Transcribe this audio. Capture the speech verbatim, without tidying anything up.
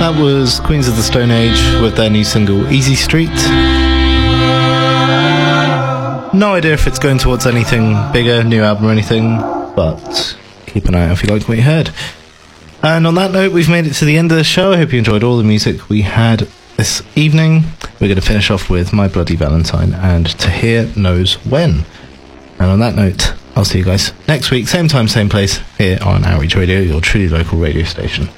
that was Queens of the Stone Age with their new single Easy Street. No idea if it's going towards anything bigger, new album or anything, but keep an eye out if you like what you heard. And on that note, we've made it to the end of the show. I hope you enjoyed all the music we had this evening. We're going to finish off with My Bloody Valentine and To Hear Knows When. And on that note, I'll see you guys next week, same time, same place, here on Outreach Radio, your truly local radio station.